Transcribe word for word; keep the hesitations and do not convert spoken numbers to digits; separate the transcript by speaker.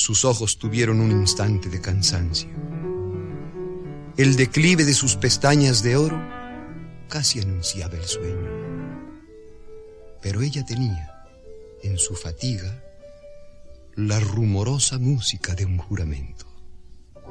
Speaker 1: Sus ojos tuvieron un instante de cansancio. El declive de sus pestañas de oro casi anunciaba el sueño. Pero ella tenía, en su fatiga, la rumorosa música de un juramento.